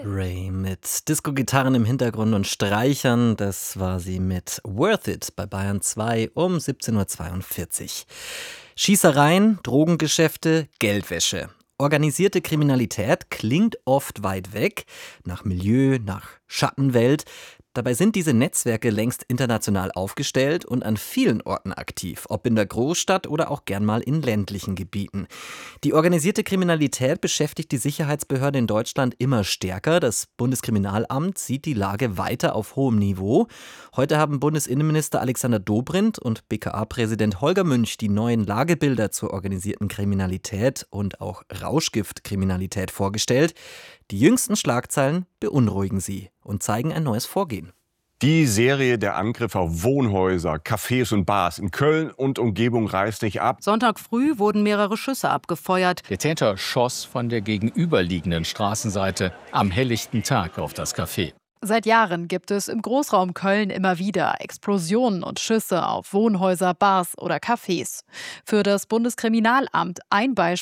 Ray mit Disco-Gitarren im Hintergrund und Streichern. Das war sie mit Worth It bei Bayern 2 um 17:42 Uhr. Schießereien, Drogengeschäfte, Geldwäsche. Organisierte Kriminalität klingt oft weit weg, nach Milieu, nach Schattenwelt. Dabei sind diese Netzwerke längst international aufgestellt und an vielen Orten aktiv, ob in der Großstadt oder auch gern mal in ländlichen Gebieten. Die organisierte Kriminalität beschäftigt die Sicherheitsbehörden in Deutschland immer stärker. Das Bundeskriminalamt sieht die Lage weiter auf hohem Niveau. Heute haben Bundesinnenminister Alexander Dobrindt und BKA-Präsident Holger Münch die neuen Lagebilder zur organisierten Kriminalität und auch Rauschgiftkriminalität vorgestellt. Die jüngsten Schlagzeilen beunruhigen sie und zeigen ein neues Vorgehen. Die Serie der Angriffe auf Wohnhäuser, Cafés und Bars in Köln und Umgebung reißt nicht ab. Sonntag früh wurden mehrere Schüsse abgefeuert. Der Täter schoss von der gegenüberliegenden Straßenseite am helllichten Tag auf das Café. Seit Jahren gibt es im Großraum Köln immer wieder Explosionen und Schüsse auf Wohnhäuser, Bars oder Cafés. Für das Bundeskriminalamt ein Beispiel